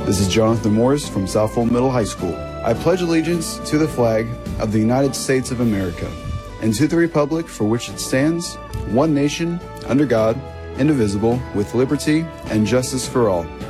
This is Jonathan Morris from Southfield Middle High School. I pledge allegiance to the flag of the United States of America and to the republic for which it stands, one nation, under God, indivisible, with liberty and justice for all.